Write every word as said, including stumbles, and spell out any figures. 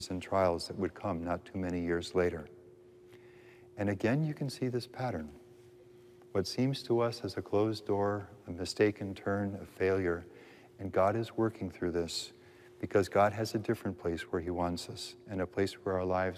and trials that would come not too many years later. And again, you can see this pattern. What seems to us as a closed door, a mistaken turn, a failure, and God is working through this because God has a different place where he wants us, and a place where our lives